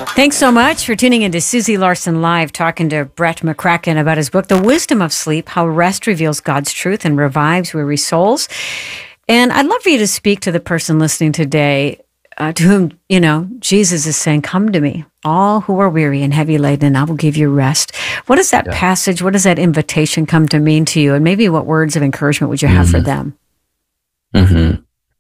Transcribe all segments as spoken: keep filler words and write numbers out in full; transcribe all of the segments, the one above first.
Thanks so much for tuning into Susie Larson Live, talking to Brett McCracken about his book, The Wisdom of Sleep, How Rest Reveals God's Truth and Revives Weary Souls. And I'd love for you to speak to the person listening today uh, to whom, you know, Jesus is saying, come to me, all who are weary and heavy laden, and I will give you rest. What does that yeah. passage, what does that invitation come to mean to you? And maybe what words of encouragement would you have mm-hmm. for them? Mm-hmm.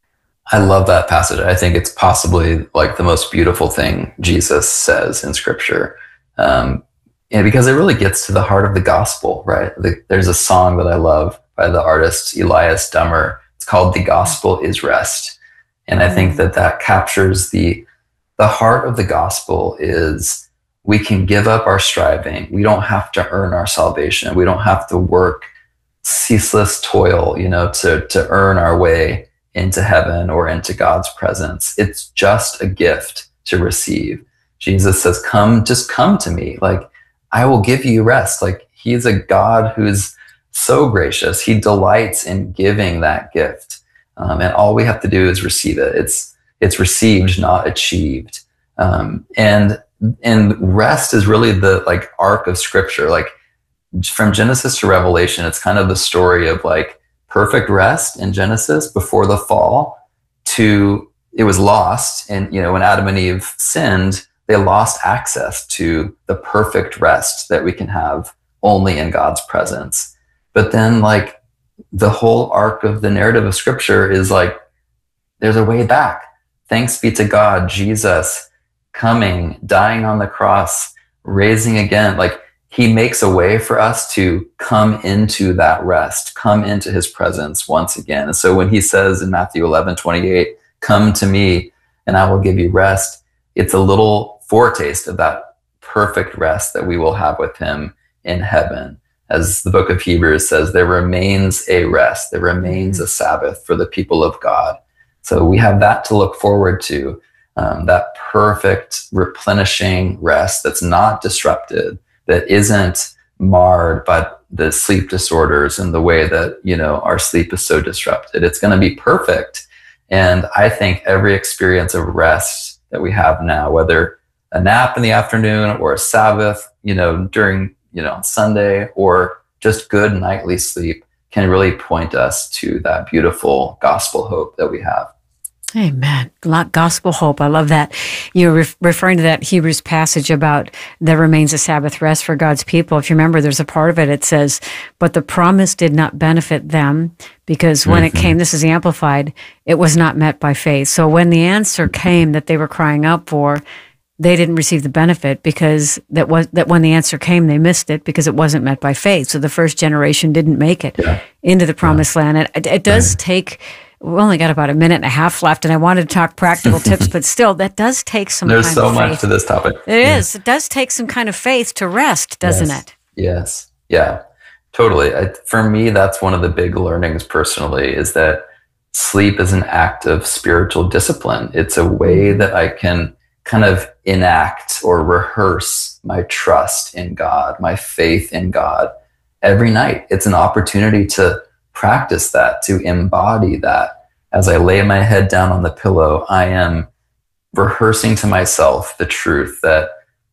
I love that passage. I think it's possibly like the most beautiful thing Jesus says in Scripture. Um, and because it really gets to the heart of the gospel, right? The, there's a song that I love by the artist Elias Dummer. It's called The Gospel is Rest. And I think that that captures the, the heart of the gospel is we can give up our striving. We don't have to earn our salvation. We don't have to work ceaseless toil, you know, to, to earn our way into heaven or into God's presence. It's just a gift to receive. Jesus says, come, just come to me. Like, I will give you rest. Like, he's a God who's so gracious. He delights in giving that gift. Um, and all we have to do is receive it. It's, it's received, not achieved. Um, and, and rest is really the like arc of Scripture. Like, from Genesis to Revelation, it's kind of the story of like perfect rest in Genesis before the fall to it was lost. And, you know, when Adam and Eve sinned, they lost access to the perfect rest that we can have only in God's presence. But then like the whole arc of the narrative of Scripture is like, there's a way back. Thanks be to God, Jesus coming, dying on the cross, raising again. Like, he makes a way for us to come into that rest, come into his presence once again. And so when he says in Matthew eleven twenty-eight, come to me and I will give you rest, it's a little foretaste of that perfect rest that we will have with him in heaven. As the book of Hebrews says, there remains a rest, there remains a Sabbath for the people of God. So we have that to look forward to, um, that perfect replenishing rest that's not disrupted, that isn't marred by the sleep disorders and the way that, you know, our sleep is so disrupted. It's going to be perfect. And I think every experience of rest that we have now, whether a nap in the afternoon or a Sabbath, you know, during, you know, Sunday, or just good nightly sleep, can really point us to that beautiful gospel hope that we have. Amen. Gospel hope. I love that. You're re- referring to that Hebrews passage about there remains a Sabbath rest for God's people. If you remember, there's a part of it, it says, but the promise did not benefit them because when mm-hmm. it came, this is amplified, it was not met by faith. So when the answer came that they were crying out for, they didn't receive the benefit because that was that when the answer came, they missed it because it wasn't met by faith. So the first generation didn't make it yeah. into the promised yeah. land. It, it does right. take... We've only got about a minute and a half left, and I wanted to talk practical tips, but still, that does take some There's kind so of much faith. to this topic. It yeah. is. It does take some kind of faith to rest, doesn't yes. it? Yes. Yeah, totally. I, for me, that's one of the big learnings personally, is that sleep is an act of spiritual discipline. It's a way that I can kind of enact or rehearse my trust in God, my faith in God every night. It's an opportunity to practice that, to embody that. As I lay my head down on the pillow, I am rehearsing to myself the truth that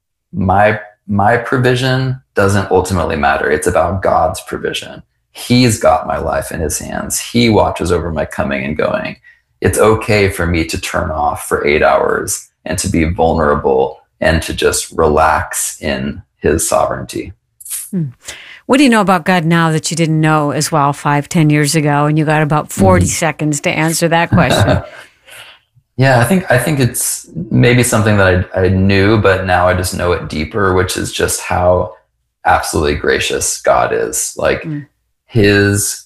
my my provision doesn't ultimately matter. It's about God's provision. He's got my life in his hands. He watches over my coming and going. It's okay for me to turn off for eight hours and to be vulnerable and to just relax in his sovereignty. Hmm. What do you know about God now that you didn't know as well five, ten years ago? And you got about forty mm. seconds to answer that question. Yeah, I think I think it's maybe something that I, I knew, but now I just know it deeper, which is just how absolutely gracious God is. Like mm. his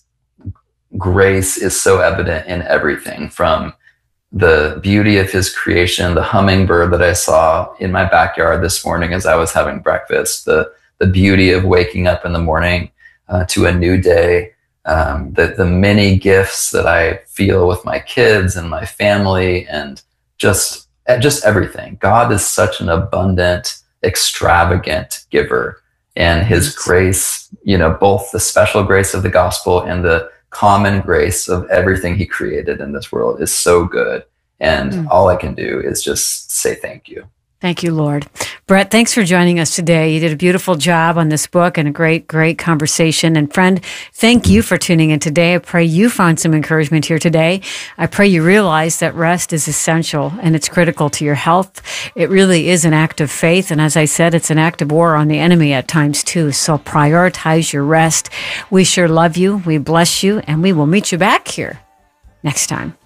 grace is so evident in everything, from the beauty of his creation, the hummingbird that I saw in my backyard this morning as I was having breakfast, the the beauty of waking up in the morning uh, to a new day, um, the, the many gifts that I feel with my kids and my family, and just, just everything. God is such an abundant, extravagant giver, and his grace, you know, both the special grace of the gospel and the common grace of everything he created in this world is so good. And mm. all I can do is just say thank you. Thank you, Lord. Brett, thanks for joining us today. You did a beautiful job on this book and a great, great conversation. And friend, thank you for tuning in today. I pray you found some encouragement here today. I pray you realize that rest is essential and it's critical to your health. It really is an act of faith. And as I said, it's an act of war on the enemy at times too. So prioritize your rest. We sure love you. We bless you, and we will meet you back here next time.